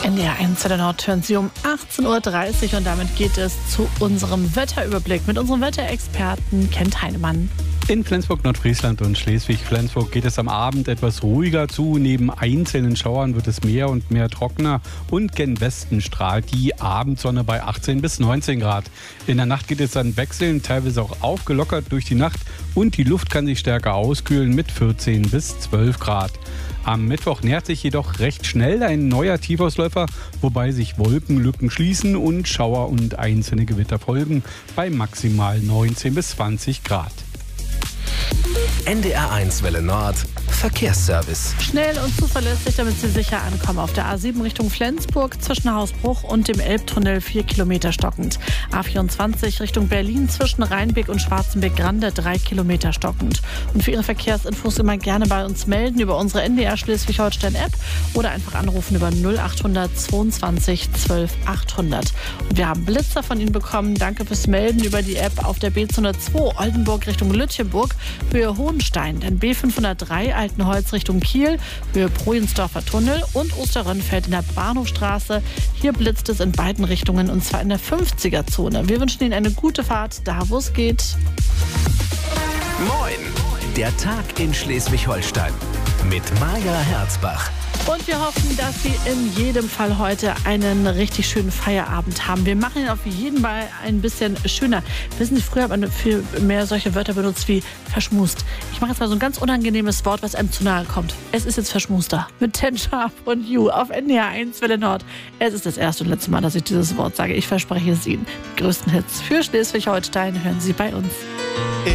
NDR 1 der Nord hören Sie um 18.30 Uhr und damit geht es zu unserem Wetterüberblick mit unserem Wetterexperten Kent Heinemann. In Flensburg, Nordfriesland und Schleswig-Flensburg geht es am Abend etwas ruhiger zu. Neben einzelnen Schauern wird es mehr und mehr trockener und gen Westen strahlt die Abendsonne bei 18 bis 19 Grad. In der Nacht geht es dann wechselnd, teilweise auch aufgelockert durch die Nacht und die Luft kann sich stärker auskühlen mit 14 bis 12 Grad. Am Mittwoch nähert sich jedoch recht schnell ein neuer Tiefausläufer, wobei sich Wolkenlücken schließen und Schauer und einzelne Gewitter folgen bei maximal 19 bis 20 Grad. NDR 1 Welle Nord Verkehrsservice. Schnell und zuverlässig, damit Sie sicher ankommen. Auf der A7 Richtung Flensburg zwischen Hausbruch und dem Elbtunnel 4 Kilometer stockend. A24 Richtung Berlin zwischen Rheinbeck und Schwarzenbeck-Grande 3 Kilometer stockend. Und für Ihre Verkehrsinfos immer gerne bei uns melden über unsere NDR Schleswig-Holstein-App oder einfach anrufen über 0800 22 12 800. Und wir haben Blitzer von Ihnen bekommen. Danke fürs Melden über die App auf der B202 Oldenburg Richtung Lütjeburg, Höhe Hohenstein, dann B503 Altenholz Richtung Kiel, Höhe Projensdorfer Tunnel und Osterrönfeld in der Bahnhofstraße. Hier blitzt es in beiden Richtungen und zwar in der 50er-Zone. Wir wünschen Ihnen eine gute Fahrt, da wo es geht. Moin! Der Tag in Schleswig-Holstein mit Maja Herzbach. Und wir hoffen, dass Sie in jedem Fall heute einen richtig schönen Feierabend haben. Wir machen ihn auf jeden Fall ein bisschen schöner. Wissen Sie, früher hat man viel mehr solche Wörter benutzt wie verschmust. Ich mache jetzt mal so ein ganz unangenehmes Wort, was einem zu nahe kommt. Es ist jetzt verschmuster. Mit Ten Sharp und You auf NDR 1 Welle Nord. Es ist das erste und letzte Mal, dass ich dieses Wort sage. Ich verspreche es Ihnen. Die größten Hits für Schleswig-Holstein hören Sie bei uns.